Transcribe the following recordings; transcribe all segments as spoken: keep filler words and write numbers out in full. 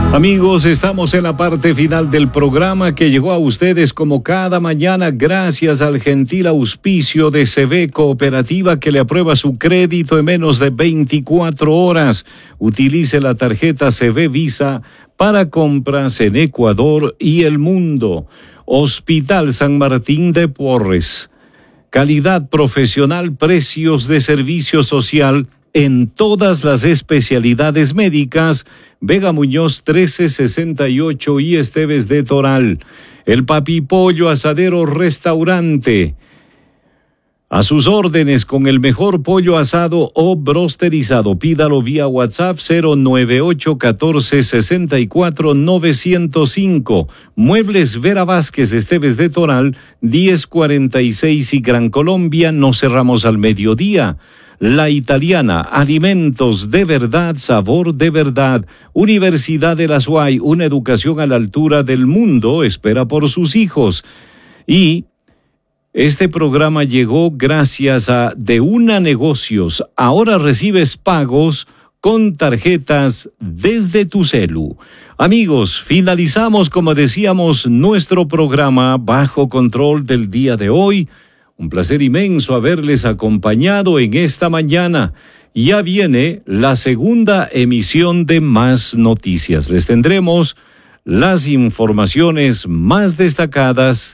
Amigos, estamos en la parte final del programa que llegó a ustedes como cada mañana gracias al gentil auspicio de C B Cooperativa, que le aprueba su crédito en menos de veinticuatro horas. Utilice la tarjeta C B Visa para compras en Ecuador y el mundo. Hospital San Martín de Porres. Calidad profesional, precios de servicio social en todas las especialidades médicas. Vega Muñoz trece sesenta y ocho y Esteves de Toral. El Papi Pollo Asadero Restaurante. A sus órdenes con el mejor pollo asado o brosterizado. Pídalo vía WhatsApp cero nueve ocho uno cuatro seis cuatro nueve cero cinco. Muebles Vera Vázquez Esteves de Toral, diez cuarenta y seis y Gran Colombia. No cerramos al mediodía. La Italiana, alimentos de verdad, sabor de verdad. Universidad de la SUAY, una educación a la altura del mundo, espera por sus hijos. Y este programa llegó gracias a De Una Negocios. Ahora recibes pagos con tarjetas desde tu celu. Amigos, finalizamos, como decíamos, nuestro programa Bajo Control del día de hoy. Un placer inmenso haberles acompañado en esta mañana. Ya viene la segunda emisión de Más Noticias. Les tendremos las informaciones más destacadas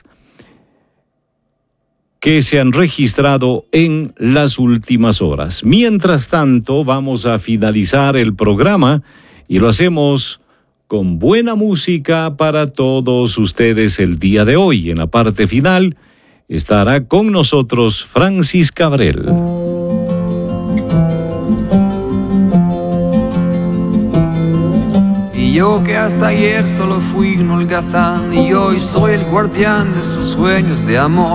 que se han registrado en las últimas horas. Mientras tanto, vamos a finalizar el programa y lo hacemos con buena música para todos ustedes el día de hoy. En la parte final estará con nosotros Francis Cabrel. Y yo que hasta ayer solo fui un holgazán y hoy soy el guardián de sus sueños de amor.